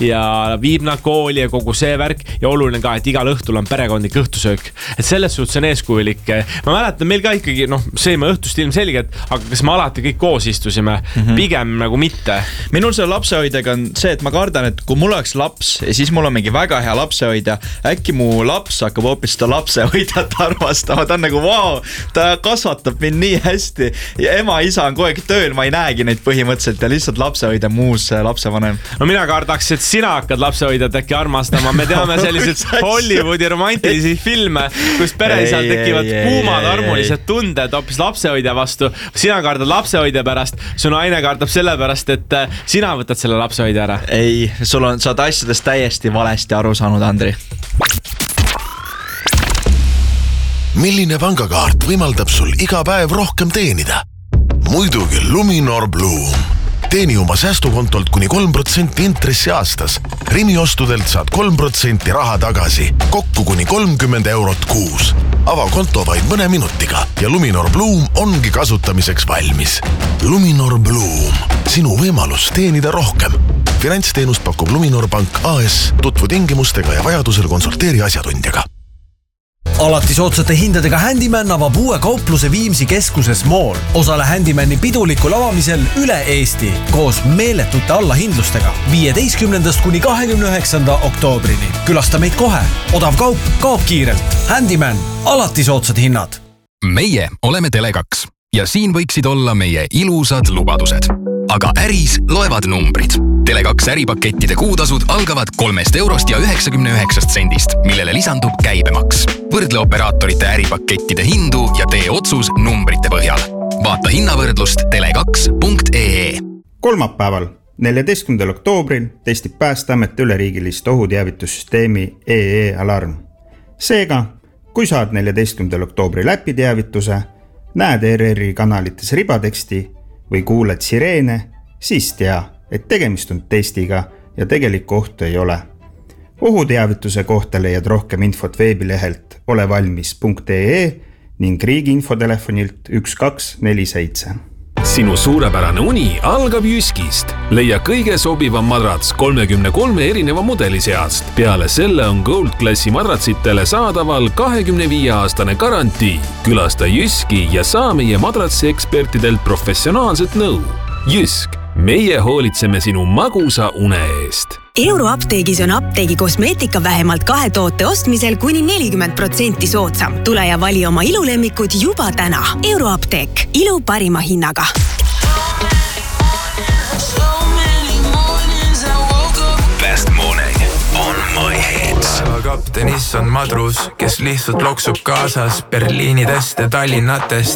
ja viib nad kooli ja kogu see värk ja oluline ka, et igal õhtul on perekondlik õhtusöök. Et selles suhtes on eeskujulik. Ma mäletan, meil ka ikkagi, seeme õhtust ilmselgelt, aga kas me alati kõik koos istusime? Pigem nagu mitte. Minul selle lapsehoidega on see, et ma kardan, et kui mul oleks laps ja siis mul on mingi väga hea lapsehoidja, äkki mu laps hakkab hoopis seda lapsehoidjat arvastama. Ta on nagu, wow, ta kasvatab mind nii hästi ja ema-isa on kogu aeg tööl, ma ei näegi neid põhimõtteliselt ja lihtsalt lapsehoidja muus lapsevanem. No mina kardaks, et sina hakkad lapsehoidjat äkki armastama. Me teame sellised Hollywoodi romantilisi filme, kus pereisal tekivad kuumad armulised tunded hoopis lapsehoidja vastu. Sina kardad lapsehoidja pärast, su naine kardab selle pärast, et sina võtad selle lapsehoidja ära. Ei, sa oled asjadest täiesti valesti aru saanud, Andri. Milline pangakaart võimaldab sul iga päev rohkem teenida? Muidugi Luminor Bloom. Teeni oma säästukontolt kuni 3% intressi aastas. Rimi ostudelt saad 3% raha tagasi, kokku kuni 30 eurot kuus. Ava konto vaid mõne minutiga ja Luminor Bloom ongi kasutamiseks valmis. Luminor Bloom. Sinu võimalus teenida rohkem. Finantsteenust pakub Luminor Pank AS. Tutvu tingimustega ja vajadusel konsulteeri asjatundjaga. Alati soodsate hindadega Handyman avab uue kaupluse Viimsi keskuses Mall. Osale Handymani pidulikul avamisel üle Eesti koos meeletute allahindlustega 15. kuni 29. oktoobrini. Külasta meid kohe. Odav kaup kaob kiirelt. Handyman. Alati soodsad hinnad. Meie oleme Tele2 ja siin võiksid olla meie ilusad lubadused. Aga äris loevad numbrid. Tele2 äripakettide kuutasud algavad 3 eurost ja 99 sendist, millele lisandub käibemaks. Võrdle operaatorite äripakettide hindu ja tee otsus numbrite põhjal. Vaata hinnavõrdlust tele2.ee. Kolmapäeval, 14. oktoobril testib Päästeamet üleriigilist ohuteavitussüsteemi EE Alarm. Seega, kui saad 14. oktoobri läpiteavituse, näed ERR-i kanalites ribateksti või kuuled sireene, siis tea, et tegemist on testiga ja tegelikku ohtu ei ole. Ohuteavituse kohta leiad rohkem infot veebilehelt olevalmis.ee ning riigi infotelefonilt 1247. Sinu suurepärane uni algab Jyskist. Leia kõige sobivam madrats 33 erineva mudeli seast. Peale selle on Gold-klassi madratsitele saadaval 25-aastane garantii. Külasta Jyski ja saa meie madratsi ekspertidelt professionaalset nõu. Jysk, meie hoolitseme sinu magusa une eest. Euroapteegis on apteegi kosmeetika vähemalt 2 toote ostmisel kuni 40% soodsam. Tule ja vali oma ilulemmikud juba täna. Euroapteek. Ilu parima hinnaga. Best morning on my hits. Kaptenis on madrus, kes lihtsalt loksub kaasas Berliinidest ja Tallinnatest.